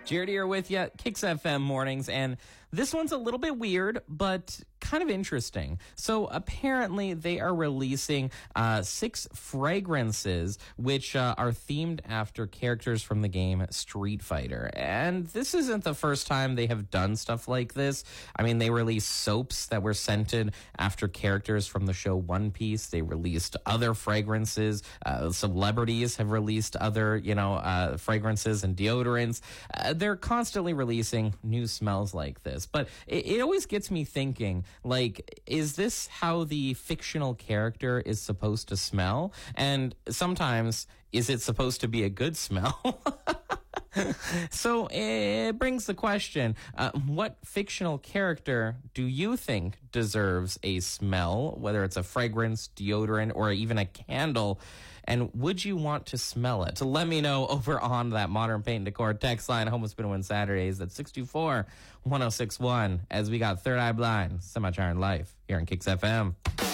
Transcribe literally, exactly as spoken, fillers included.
Jared here with you, Kicks F M mornings, and this one's a little bit weird, but kind of interesting. So apparently they are releasing uh, six fragrances which uh, are themed after characters from the game Street Fighter. And this isn't the first time they have done stuff like this. I mean, they released soaps that were scented after characters from the show One Piece. They released other fragrances. Uh, celebrities have released other, you know, uh, fragrances and deodorants. Uh, they're constantly releasing new smells like this. But it, it always gets me thinking, like, is this how the fictional character is supposed to smell? And sometimes, is it supposed to be a good smell? So it brings the question, uh, what fictional character do you think deserves a smell, whether it's a fragrance, deodorant, or even a candle? And would you want to smell it? So let me know over on that Modern Paint and Decor text line, Home of Spin Win Saturdays at six two four, one oh six one, as we got Third Eye Blind, Semi-Charmed Life here on Kicks F M.